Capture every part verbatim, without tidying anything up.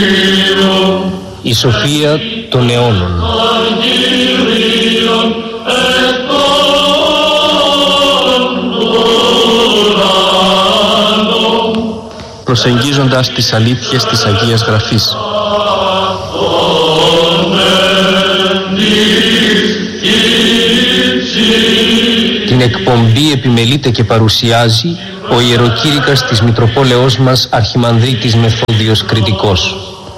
Η σοφία των αιώνων. Προσεγγίζοντας τις αλήθειες της Αγίας Γραφής. Την εκπομπή επιμελείται και παρουσιάζει ο ιεροκήρυκας της Μητροπόλεως μας Αρχιμανδρίτης Μεθόδιος Κρητικός.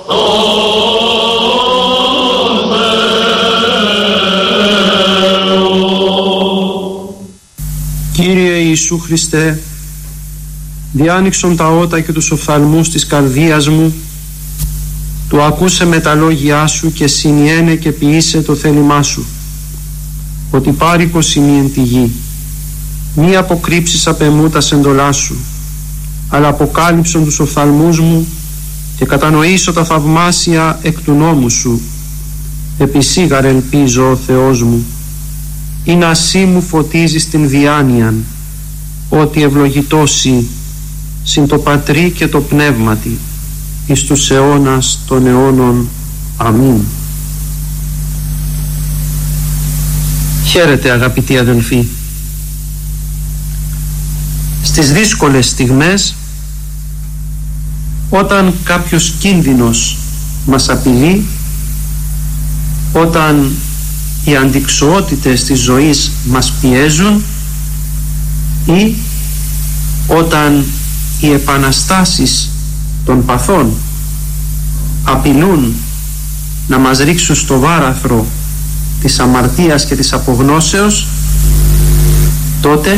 Κύριε Ιησού Χριστέ, διάνοιξον τα ότα και τους οφθαλμούς της καρδίας μου, του ακούσε με τα λόγια σου και συνιένε και ποιήσε το θέλημά σου, ότι πάρικος ημί εν τη γη. Μη αποκρύψεις απ' εμού τα σεντολά σου, αλλά αποκάλυψον τους οφθαλμούς μου και κατανοήσω τα θαυμάσια εκ του νόμου σου. Επισήγαρ ελπίζω ο Θεός μου, ή να σύ μου φωτίζεις την διάνοιαν, ότι ευλογητώσει συν το Πατρί και το Πνεύματι εις τους αιώνας των αιώνων. Αμήν. Χαίρετε αγαπητοί αδελφοί. Στις δύσκολες στιγμές, όταν κάποιος κίνδυνος μας απειλεί, όταν οι αντιξοότητες της ζωής μας πιέζουν ή όταν οι επαναστάσεις των παθών απειλούν να μας ρίξουν στο βάραθρο της αμαρτίας και της απογνώσεως, τότε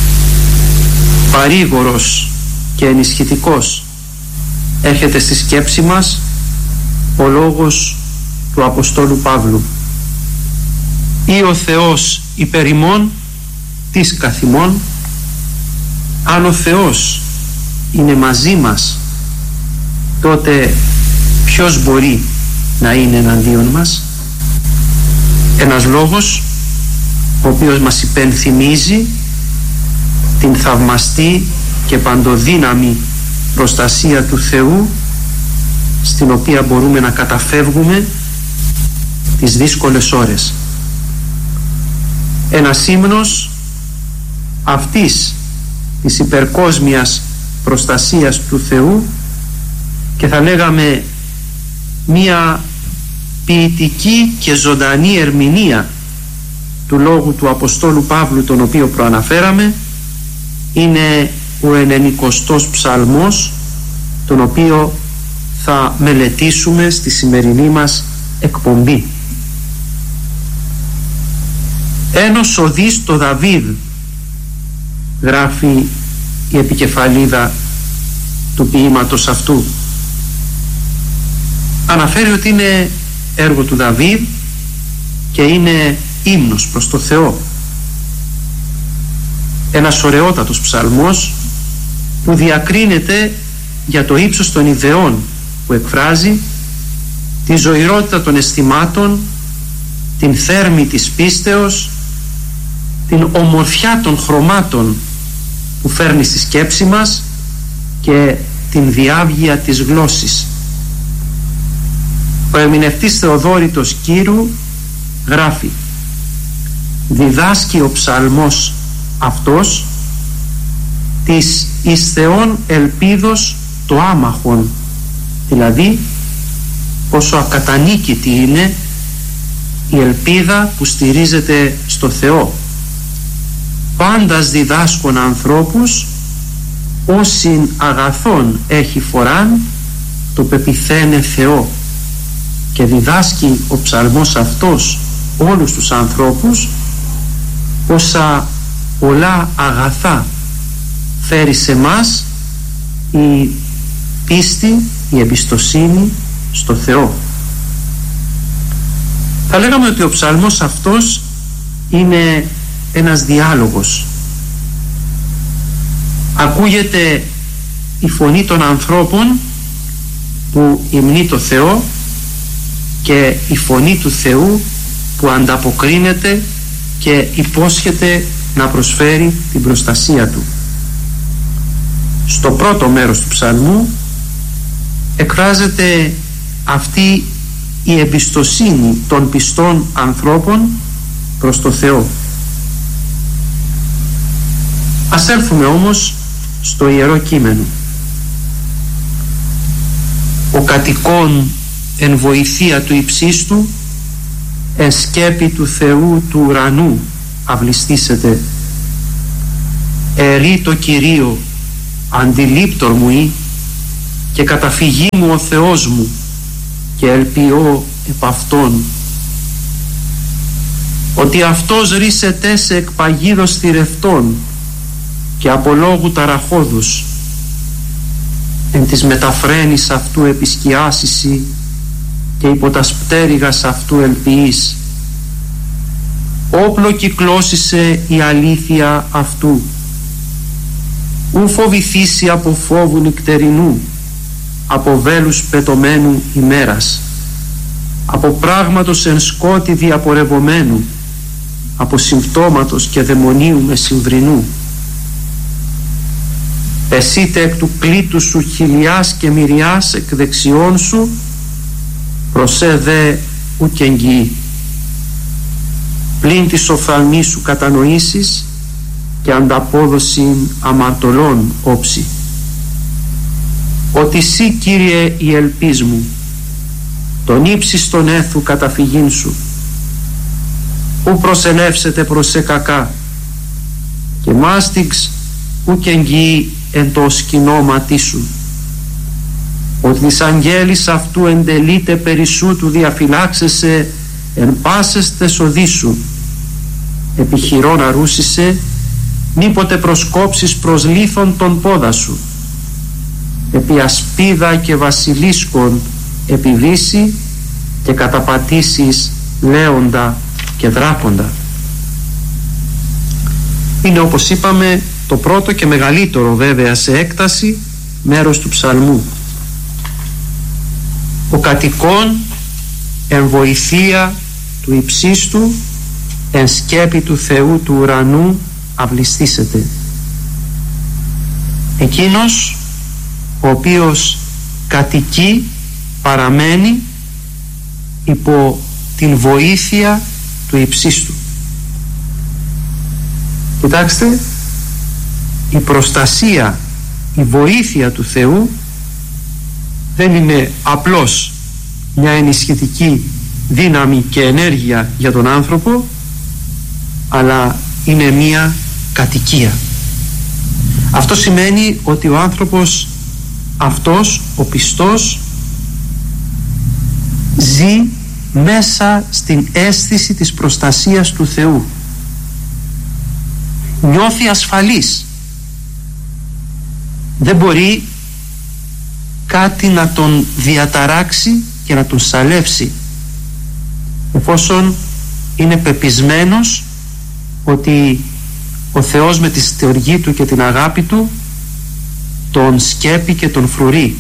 παρήγορος και ενισχυτικός έρχεται στη σκέψη μας ο λόγος του Αποστόλου Παύλου: «Ή ο Θεός υπέρ ημών, τις καθ' ημών». Αν ο Θεός είναι μαζί μας, τότε ποιος μπορεί να είναι εναντίον μας? Ένας λόγος ο οποίος μας υπενθυμίζει την θαυμαστή και παντοδύναμη προστασία του Θεού, στην οποία μπορούμε να καταφεύγουμε τις δύσκολες ώρες. Ένας ύμνος αυτής της υπερκόσμιας προστασίας του Θεού, και θα λέγαμε μία ποιητική και ζωντανή ερμηνεία του λόγου του Αποστόλου Παύλου, τον οποίο προαναφέραμε, είναι ο ενενηκοστός ψαλμός, τον οποίο θα μελετήσουμε στη σημερινή μας εκπομπή. «Ένος οδείς το Δαβίδ», γράφει η επικεφαλίδα του ποίηματος αυτού. Αναφέρει ότι είναι έργο του Δαβίδ και είναι ύμνος προς το Θεό. Ένας ωραιότατος ψαλμός που διακρίνεται για το ύψος των ιδεών που εκφράζει, τη ζωηρότητα των αισθημάτων, την θέρμη της πίστεως, την ομορφιά των χρωμάτων που φέρνει στη σκέψη μας και την διάβγεια της γλώσσης. Ο ερμηνευτής Θεοδόρητος Κύρου γράφει: «Διδάσκει ο ψαλμός αυτός της εις Θεόν ελπίδος το άμαχον», δηλαδή πόσο ακατανίκητη είναι η ελπίδα που στηρίζεται στο Θεό. «Πάντας διδάσκων ανθρώπους, όσην αγαθόν έχει φοράν, το πεπιθένε Θεό». Και διδάσκει ο ψαλμός αυτός όλους τους ανθρώπους όσα πολλά αγαθά φέρει σε μας η πίστη, η εμπιστοσύνη στο Θεό. Θα λέγαμε ότι ο ψαλμός αυτός είναι ένας διάλογος. Ακούγεται η φωνή των ανθρώπων που υμνεί το Θεό και η φωνή του Θεού που ανταποκρίνεται και υπόσχεται να προσφέρει την προστασία του. Στο πρώτο μέρος του ψαλμού εκφράζεται αυτή η εμπιστοσύνη των πιστών ανθρώπων προς το Θεό. Ας έλθουμε όμως στο Ιερό Κείμενο. Ο κατοικών εν βοηθεία του υψίστου, εν σκέπη του Θεού του ουρανού αυλιστήσετε. Ερεί το Κυρίο αντιλήπτορ μου ή, και καταφυγή μου ο Θεός μου, και ελπιώ επ' Αυτόν. Ότι Αυτός ρίσεται σε εκπαγίδος θηρευτών και από λόγου ταραχώδους, εν της μεταφραίνης αυτού επισκιάσισι και υπό τας πτέρυγας αυτού ελπιείς. Όπλο κυκλώσισε η αλήθεια αυτού, ου φοβηθήσει από φόβου νυκτερινού, από βέλους πετωμένου ημέρας, από πράγματος εν σκότη διαπορευωμένου, από συμπτώματος και δαιμονίου μεσημβρινού. Εσείτε εκ του κλήτου σου χιλιάς και μυριάς εκ δεξιών σου, προσέ δε ουκ εγγυεί. Πλην της οφθαλμής σου κατανοήσεις και ανταπόδοση αμαρτωλών όψη. Ότι σύ, Κύριε, η ελπίς μου, τον ύψιστον έθου καταφυγήν σου, ου προσελεύσετε προς σε κακά, και μάστιξ ουκ εγγυεί εν το σκηνώματί σου. Ότι της αγγέλης αυτού εντελείται περισσού του διαφυλάξεσαι εν πάσες τες οδείς σου. Επιχειρών αρούσισε, μήποτε προσκόψεις προς λίθον τον πόδα σου. Επί ασπίδα και βασιλίσκον επιβήσει και καταπατήσεις λέοντα και δράκοντα. Είναι, όπως είπαμε, το πρώτο και μεγαλύτερο βέβαια σε έκταση μέρος του ψαλμού. Ο κατοικών εν βοηθεία του υψίστου, εν σκέπη του Θεού του ουρανού αυλιστήσετε. Εκείνος ο οποίος κατοικεί, παραμένει υπό την βοήθεια του υψίστου. Κοιτάξτε, η προστασία, η βοήθεια του Θεού δεν είναι απλώς μια ενισχυτική δύναμη και ενέργεια για τον άνθρωπο, αλλά είναι μια κατοικία. Αυτό σημαίνει ότι ο άνθρωπος αυτός, ο πιστός, ζει μέσα στην αίσθηση της προστασίας του Θεού. Νιώθει ασφαλής. Δεν μπορεί κάτι να τον διαταράξει και να τον σαλεύσει, εφόσον είναι πεπισμένος ότι ο Θεός με τη στοργή του και την αγάπη του τον σκέπει και τον φρουρεί.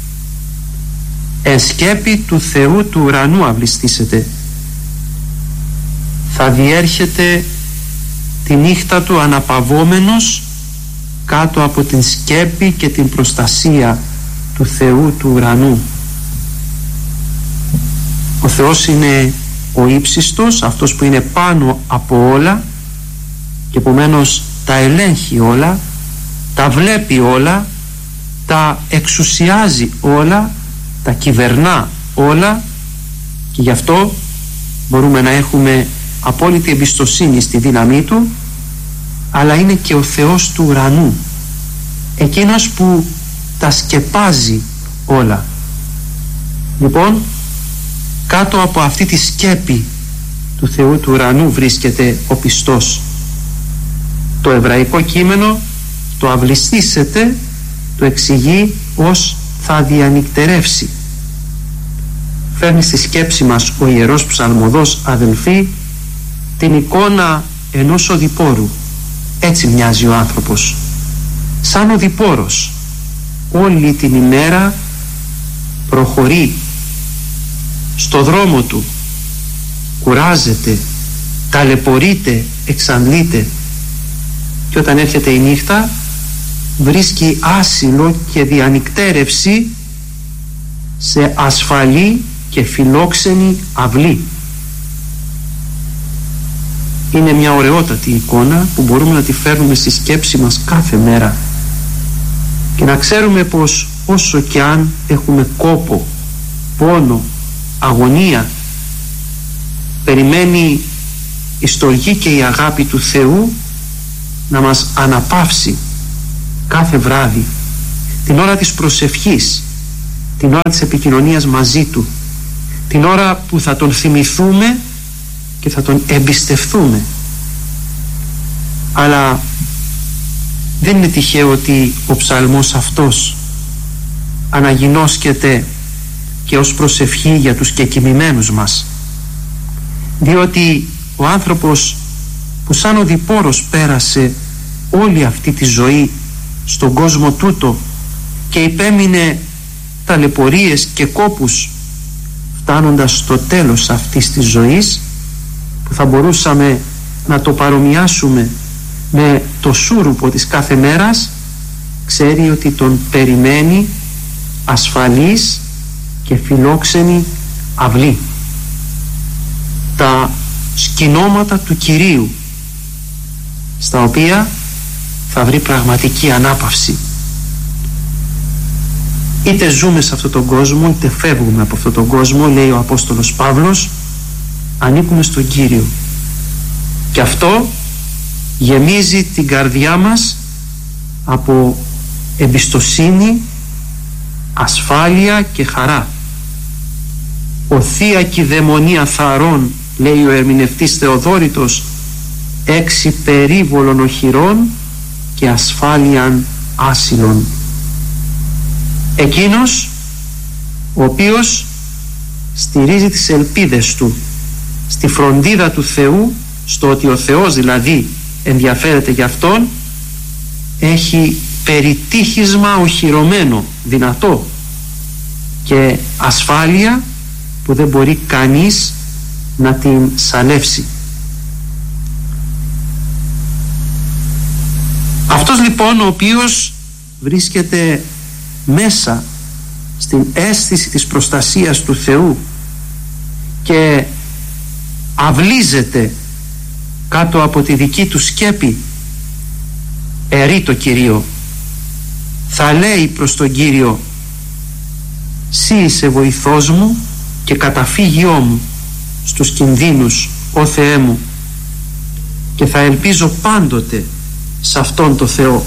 Εν σκέπη του Θεού του ουρανού αυλιστήσετε. Θα διέρχεται τη νύχτα του αναπαυόμενος κάτω από την σκέπη και την προστασία του Θεού του ουρανού. Ο Θεός είναι ο ύψιστος, αυτός που είναι πάνω από όλα και επομένως τα ελέγχει όλα, τα βλέπει όλα, τα εξουσιάζει όλα, τα κυβερνά όλα, και γι' αυτό μπορούμε να έχουμε απόλυτη εμπιστοσύνη στη δύναμή του. Αλλά είναι και ο Θεός του ουρανού, εκείνος που τα σκεπάζει όλα. Λοιπόν, κάτω από αυτή τη σκέπη του Θεού του ουρανού βρίσκεται ο πιστός. Το εβραϊκό κείμενο το αυλιστήσετε το εξηγεί ως θα διανυκτερεύσει. Φέρνει στη σκέψη μας ο Ιερός Ψαλμοδός, αδελφοί, την εικόνα ενός οδηπόρου. Έτσι μοιάζει ο άνθρωπος, σαν οδηπόρος. Όλη την ημέρα προχωρεί στο δρόμο του, κουράζεται, ταλαιπωρείται, εξαντλείται, και όταν έρχεται η νύχτα βρίσκει άσυλο και διανυκτέρευση σε ασφαλή και φιλόξενη αυλή. Είναι μια ωραιότατη εικόνα που μπορούμε να τη φέρνουμε στη σκέψη μας κάθε μέρα και να ξέρουμε πως όσο και αν έχουμε κόπο, πόνο, αγωνία, περιμένει η στοργή και η αγάπη του Θεού να μας αναπαύσει κάθε βράδυ, την ώρα της προσευχής, την ώρα της επικοινωνίας μαζί Του, την ώρα που θα Τον θυμηθούμε και θα Τον εμπιστευτούμε. Αλλά δεν είναι τυχαίο ότι ο ψαλμός αυτός αναγινώσκεται και ως προσευχή για τους κεκοιμημένους μας, διότι ο άνθρωπος που σαν οδηπόρος πέρασε όλη αυτή τη ζωή στον κόσμο τούτο και υπέμεινε ταλαιπωρίες και κόπους, φτάνοντας στο τέλος αυτής της ζωής, που θα μπορούσαμε να το παρομοιάσουμε με το σούρουπο της κάθε μέρας, ξέρει ότι τον περιμένει ασφαλής και φιλόξενη αυλή, τα σκηνώματα του Κυρίου, στα οποία θα βρει πραγματική ανάπαυση. Είτε ζούμε σε αυτόν τον κόσμο είτε φεύγουμε από αυτόν τον κόσμο, λέει ο Απόστολος Παύλος, ανήκουμε στον Κύριο, και αυτό γεμίζει την καρδιά μας από εμπιστοσύνη, ασφάλεια και χαρά. Ο θεία κηδαιμονία θαρών, λέει ο ερμηνευτής Θεοδόρητος, έξι περίβολων οχυρών και ασφάλιαν άσυλων. Εκείνος ο οποίος στηρίζει τις ελπίδες του στη φροντίδα του Θεού, στο ότι ο Θεός δηλαδή ενδιαφέρεται για αυτόν, έχει περιτύχισμα οχυρωμένο, δυνατό, και ασφάλεια που δεν μπορεί κανείς να την σαλεύσει. Αυτός λοιπόν ο οποίος βρίσκεται μέσα στην αίσθηση της προστασίας του Θεού και αυλίζεται κάτω από τη δική του σκέπη, ερεί το Κυρίο, θα λέει προς τον Κύριο, «Συ είσαι βοηθός μου και καταφύγιό μου στους κινδύνους, ó Θεέ μου, και θα ελπίζω πάντοτε σε αυτόν το Θεό».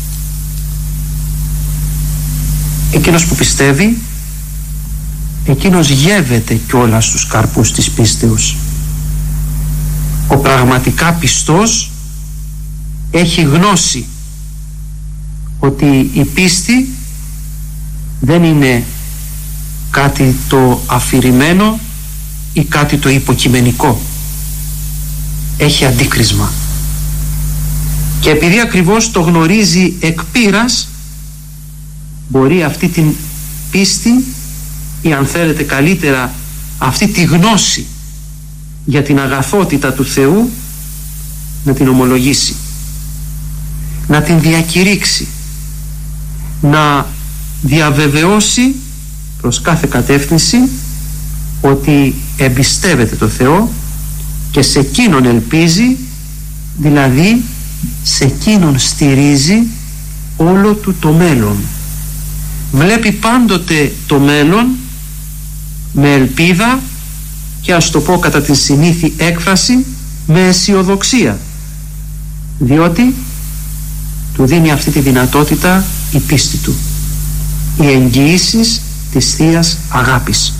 Εκείνος που πιστεύει, εκείνος γεύεται κιόλας στους καρπούς της πίστεως. Ο πραγματικά πιστός έχει γνώση ότι η πίστη δεν είναι κάτι το αφηρημένο ή κάτι το υποκειμενικό. Έχει αντίκρισμα. Και επειδή ακριβώς το γνωρίζει εκ πείρας, μπορεί αυτή την πίστη, ή αν θέλετε καλύτερα αυτή τη γνώση για την αγαθότητα του Θεού, να την ομολογήσει, να την διακηρύξει, να διαβεβαιώσει προς κάθε κατεύθυνση ότι εμπιστεύεται το Θεό και σε εκείνον ελπίζει, δηλαδή σε εκείνον στηρίζει όλο του το μέλλον. Βλέπει πάντοτε το μέλλον με ελπίδα και, ας το πω κατά την συνήθη έκφραση, με αισιοδοξία, διότι του δίνει αυτή τη δυνατότητα η πίστη του, οι εγγυήσεις της Θείας Αγάπης.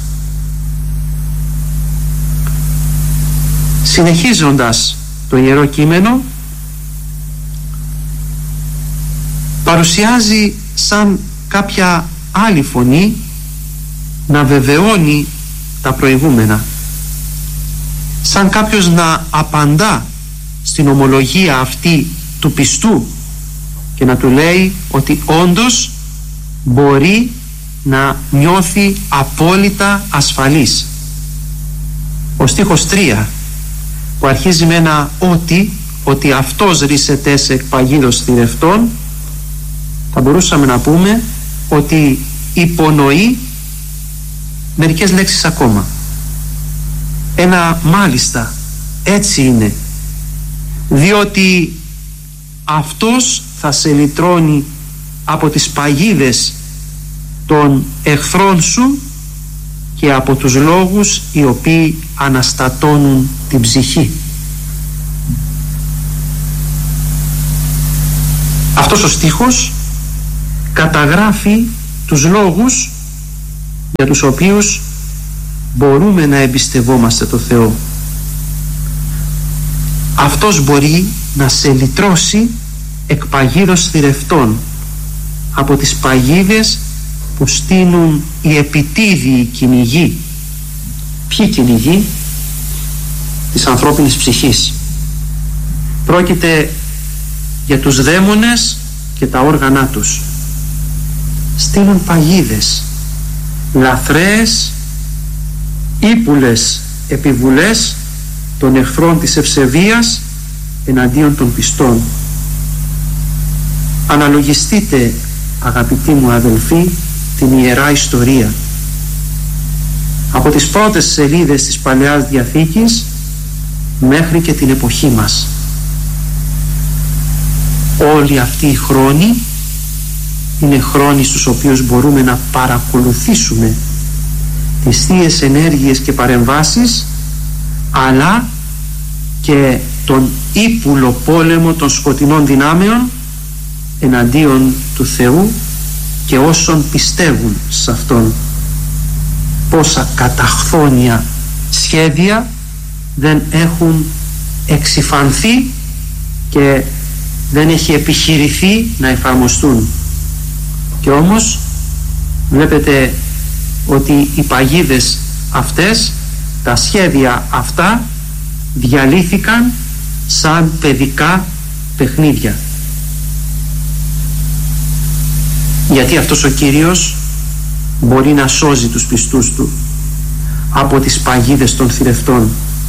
Συνεχίζοντας το Ιερό Κείμενο, παρουσιάζει σαν κάποια άλλη φωνή να βεβαιώνει τα προηγούμενα, σαν κάποιος να απαντά στην ομολογία αυτή του πιστού και να του λέει ότι όντως μπορεί να νιώθει απόλυτα ασφαλής. Ο στίχος τρία, που αρχίζει με ένα ότι, ότι αυτός ρίσεται σε εκπαγίδος θηρευτών, θα μπορούσαμε να πούμε ότι υπονοεί μερικές λέξεις ακόμα. Ένα μάλιστα, έτσι είναι, διότι αυτός θα σε λυτρώνει από τις παγίδες των εχθρών σου και από τους λόγους οι οποίοι αναστατώνουν την ψυχή. Αυτός ο στίχος καταγράφει τους λόγους για τους οποίους μπορούμε να εμπιστευόμαστε το Θεό. Αυτός μπορεί να σε λυτρώσει εκ παγίδος θηρευτών, από τις παγίδες που στείνουν οι επιτίδιοι κυνηγοί. Ποιοι κυνηγοί? Της ανθρώπινης ψυχής. Πρόκειται για τους δαίμονες και τα όργανά τους. Στείνουν παγίδες, λαθρέες, ύπουλες επιβουλές των εχθρών της ευσεβίας εναντίον των πιστών. Αναλογιστείτε, αγαπητοί μου αδελφοί, την Ιερά Ιστορία. Από τις πρώτες σελίδες της Παλαιάς Διαθήκης μέχρι και την εποχή μας. Όλοι αυτοί οι χρόνοι είναι χρόνοι στους οποίους μπορούμε να παρακολουθήσουμε τις θείες ενέργειες και παρεμβάσεις, αλλά και τον ύπουλο πόλεμο των σκοτεινών δυνάμεων εναντίον του Θεού και όσων πιστεύουν σε Αυτόν. Πόσα καταχθόνια σχέδια δεν έχουν εξυφανθεί και δεν έχει επιχειρηθεί να εφαρμοστούν. Και όμως βλέπετε ότι οι παγίδες αυτές, τα σχέδια αυτά διαλύθηκαν σαν παιδικά παιχνίδια. Γιατί αυτός ο Κύριος μπορεί να σώζει τους πιστούς του από τις παγίδες των θηρευτών.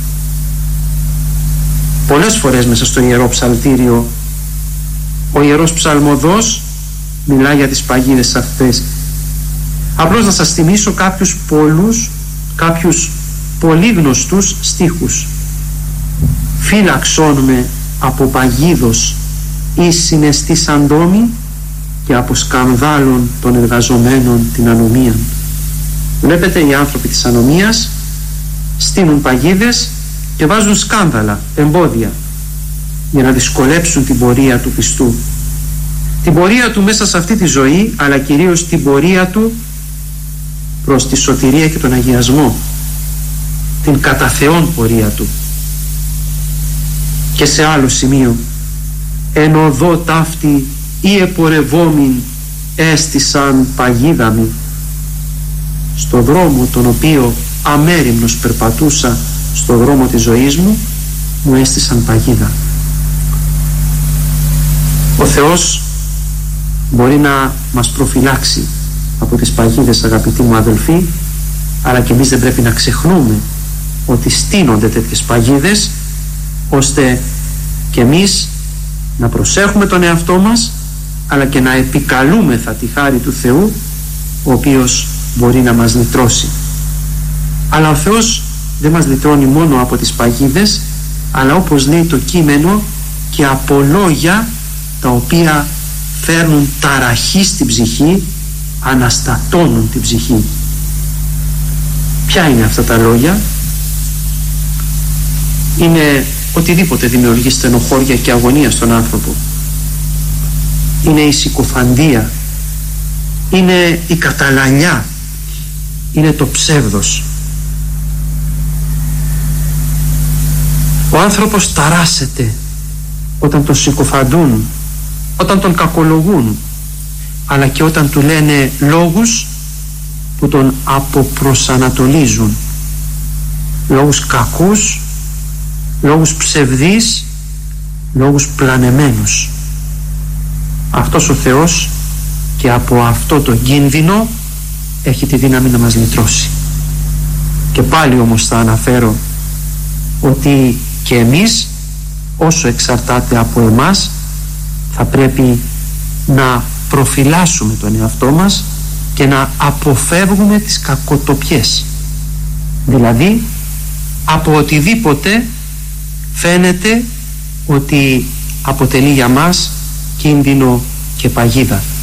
Πολλές φορές μέσα στο Ιερό Ψαλτήριο ο Ιερός Ψαλμοδός μιλάει για τις παγίδες αυτές. Απλώς να σας θυμίσω κάποιους πολλούς, κάποιους πολύ γνωστούς στίχους. Φύλαξόν με από παγίδος εις συναισθής αντόμη και από σκανδάλων των εργαζομένων την ανομίαν. Βλέπετε, οι άνθρωποι της ανομίας στείνουν παγίδες και βάζουν σκάνδαλα, εμπόδια, για να δυσκολέψουν την πορεία του πιστού. Την πορεία του μέσα σε αυτή τη ζωή, αλλά κυρίως την πορεία του προς τη σωτηρία και τον αγιασμό, την κατά Θεόν πορεία του. Και σε άλλο σημείο, εν οδό ταύτη ή επορευόμην έστησαν παγίδα μη. Στο δρόμο τον οποίο αμέριμνος περπατούσα, στο δρόμο της ζωής μου, μου έστησαν παγίδα. Ο Θεός μπορεί να μας προφυλάξει από τις παγίδες, αγαπητοί μου αδελφοί, αλλά και εμείς δεν πρέπει να ξεχνούμε ότι στείνονται τέτοιες παγίδες, ώστε και εμείς να προσέχουμε τον εαυτό μας, αλλά και να επικαλούμεθα τη χάρη του Θεού, ο οποίος μπορεί να μας λυτρώσει. Αλλά ο Θεός δεν μας λυτρώνει μόνο από τις παγίδες, αλλά όπως λέει το κείμενο, και από λόγια τα οποία φέρνουν ταραχή στην ψυχή, αναστατώνουν την ψυχή. Ποια είναι αυτά τα λόγια? Είναι οτιδήποτε δημιουργεί στενοχώρια και αγωνία στον άνθρωπο. Είναι η συκοφαντία, είναι η καταλανιά, είναι το ψεύδος. Ο άνθρωπος ταράσσεται όταν τον συκοφαντούν, όταν τον κακολογούν, αλλά και όταν του λένε λόγους που τον αποπροσανατολίζουν, λόγους κακούς, λόγους ψευδείς, λόγους πλανεμένους. Αυτός ο Θεός και από αυτό το κίνδυνο έχει τη δύναμη να μας λυτρώσει. Και πάλι όμως θα αναφέρω ότι και εμείς, όσο εξαρτάται από εμάς, θα πρέπει να προφυλάσσουμε τον εαυτό μας και να αποφεύγουμε τις κακοτοπιές, δηλαδή από οτιδήποτε φαίνεται ότι αποτελεί για μας κίνδυνο και παγίδα.